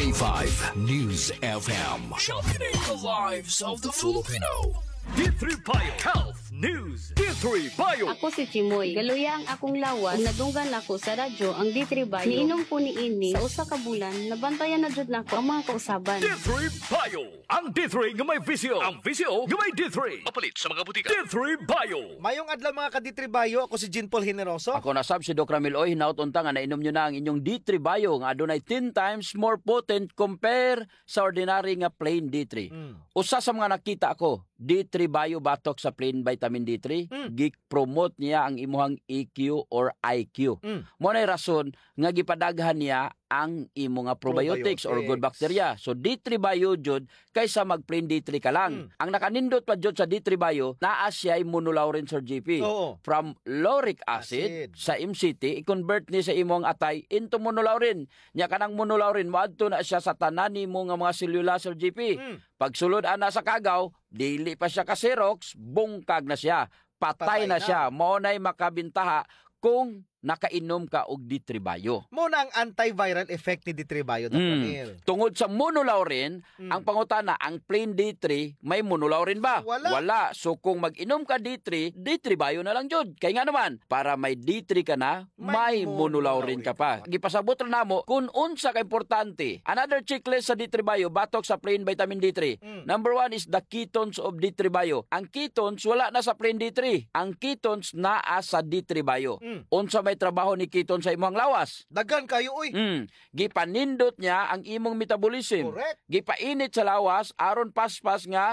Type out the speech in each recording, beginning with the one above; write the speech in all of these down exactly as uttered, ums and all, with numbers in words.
ninety-five News F M. Championing the lives of the Filipino. D three Bio Health News. D three Bio. Ako si Chimoy. Galuya ang akong lawas. Nadunggan ako sa radyo ang D three Bio. Niinom ko ni ini sa usa ka bulan. Nabantayan na jud nako ang mga kausaban. D three Bio. Ang D three nga may visyo. Ang visyo nga may D three. Mapalit sa mga butika. D three Bio. Mayong adlaw mga ka-D three Bio. Ako si Jean Paul Generoso. Ako na sab si Doc Ramil Oy, hinaut unta nga nainom nyo na ang inyong D three Bio nga adunay ten times more potent compare sa ordinary nga plain D three. Mm. Usa sa mga nakita ako, D three Bio batok sa plain vitamin D three, Mm. gi-promote niya ang imuhang E Q or I Q. Mm. Mo nay rason nga gipadaghan niya ang imo nga probiotics, or good bacteria. So D three Bio jud kaysa mag plain D three ka lang. Mm. Ang nakanindot pa jud sa D three Bio, naa siya immunolaurin, Sir G P. Oo. From lauric acid, Acid. sa M C T, i-convert ni sa imong atay into monolaurin. Nya kanang monolaurin moadto na siya sa tanan nimo nga mga selula, Sir G P. Mm. Pagsulod ana sa kagaw, dili pa siya ka Xerox, bungkag na siya. Patay, Patay na, na. siya. Mao nay makabintaha kung nakainom ka og D three Bio. Muna ang antiviral effect ni D three Bio. Doc Mm. Ramil. Tungod sa monolaurin, Mm. ang pangutana, ang plain D three, may monolaurin ba? Wala. So kung mag-inom ka D three, D three Bio na lang jud. Kaya nga naman, para may D three ka na, may, May monolaurin monolaurin ka pa. ka pa. Gipasabot na namo kung unsa ka importante. Another checklist sa D three Bio, batok sa plain vitamin D three. Mm. Number one is the ketones of D three Bio. Ang ketones wala na sa plain D three. Ang ketones naa sa D three Bio. Mm. Unsa may trabaho ni ketones sa imong lawas? Dagan kayo, uy. Mm, gipanindot niya ang imong metabolism. Correct. Gipainit sa lawas aron paspas nga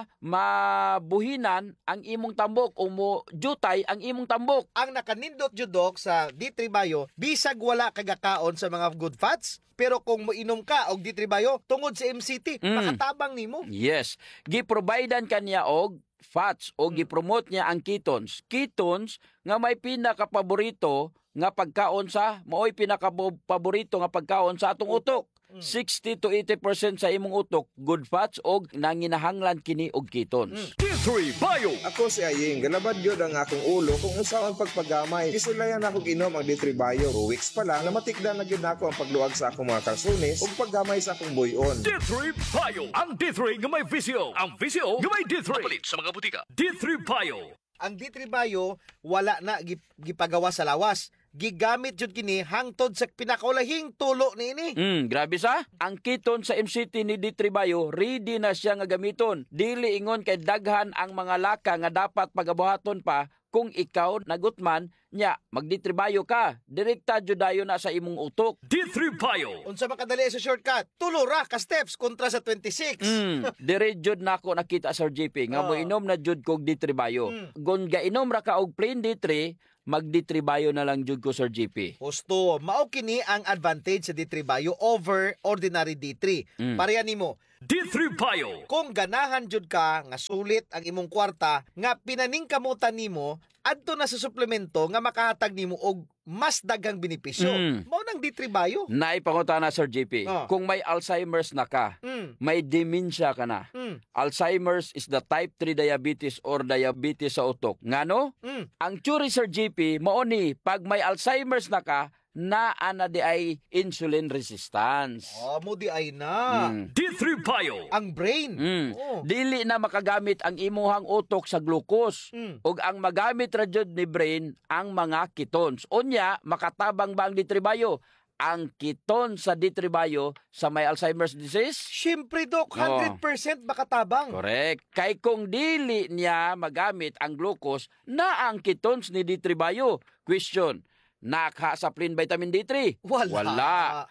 mabuhinan ang imong tambok o mo jutay ang imong tambok. Ang nakanindot jud Doc sa D three Bio, bisag wala kagakaon sa mga good fats, pero kung moinom ka og D three Bio tungod sa M C T, Mm. makatabang nimo. Yes, giprovidean kaniya og fats o gipromote niya ang ketones. Ketones nga may pinaka-paborito nga pagkaon sa maoy pinaka-paborito nga pagkaon sa atong utok. sixty to eighty percent sa imong utok good fats og nanginahanglan kini og ketones. D three Bio. Ako si Aying, galabad yun ang akong ulo kung usawan pagpagamay. Kisulayan ako inom ang D three Bio. Two weeks pa lang, namatikdan na yun ako ang pagluwag sa akong mga kalsones ug paggamay sa akong buyon. D three Bio. Ang D three nga may visyo. Ang visyo nga may D three. Mapalit sa mga butika. D three Bio. Ang D three Bio wala na gip- gipagawa sa lawas. Gigamit jud kini hangtod sa pinakaulahing tulo niini. Mm, grabe sa. Ang keton sa M C T ni D three Bio, ready na siya nga gamiton. Dili ingon kay daghan ang mga laka nga dapat pagabuhaton pa kung ikaw nagutman nya mag D three Bio ka. Direkta jud dayon na sa imong utok. D three Bio. Unsa makadali sa shortcut? Tulo ra ka steps kontra sa twenty-six. Mm, dire jud nako nakita Sir J P nga Ah. mo inom na jud kog D three Bio. Mm. Gon gainom ra ka og plain D three, mag D three Bio na lang jud ko Sir J P. Husto, mao kini ang advantage sa D three Bio over ordinary D three. Mm. Pareha nimo. D three Bio. Kung ganahan jud ka nga sulit ang imong kwarta nga pinaningkamutan nimo adto na sa suplemento nga makahatag nimo og mas daghang benepisyo. Mm. Mao nang D three Bio. Naipangutana Sir J P, Ah. kung may Alzheimer's na ka, Mm. may dementia ka na. Mm. Alzheimer's is the type three diabetes or diabetes sa utok. Ngano? Mm. Ang theory Sir J P, mao ni pag may Alzheimer's na ka, naa na di ay insulin resistance. Oh, mo di ay na. Mm. D three Bio. Ang brain. Mm. Oh. Dili na makagamit ang imuhang utok sa glucose. Mm. Ug ang magamit ra jud ni brain ang mga ketones. Unya, makatabang ba ang D three Bio? Ang keton sa D three Bio sa may Alzheimer's disease? Siyempre, Dok, one hundred percent makatabang. Correct. Kay kung dili niya magamit ang glucose na ang ketones ni D three Bio. Question, nakha sa plain vitamin D three? Wala. Wala.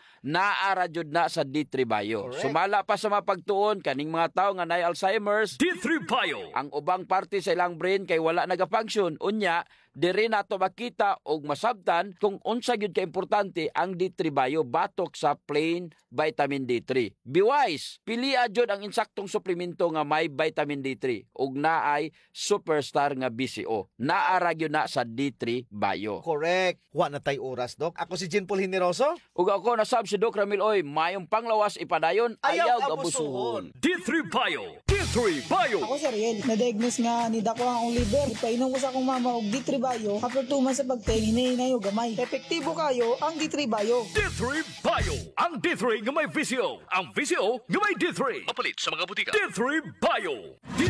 Naara jud na sa D three Bio. Correct. Sumala pa sa mapagtuon kaning mga tawo nga nay Alzheimer's, D three Bio. ang ubang parte sa ilang brain kay wala nagafunction. Unya, diri nato makita og masabtan kung unsa gyud ka importante ang D three Bio batok sa plain vitamin D three. Be wise, pilia jud ang insaktong suplemento nga may vitamin D three ug naay superstar nga B C O. Naara gyud na sa D three Bio. Correct. Wa na tay oras, Dok. Ako si Jean Paul Generoso. Ug ako nasab si Doc Ramil Oy, mayong panglawas ipadayon, Ayaw ayaw abusuhon. abusuhon. D three Bio. D three Bio. Ako si Ariel, na-diagnose nga ni Dako ang liver. Ipainom ko sa akong mama og D three Bio. After two months sa pagtingin, hinahinay o gamay. Epektibo kayo ang D three Bio. D three Bio. Ang D three nga may visyo. Ang visyo nga may D three. Mapalit sa mga butika. D three Bio.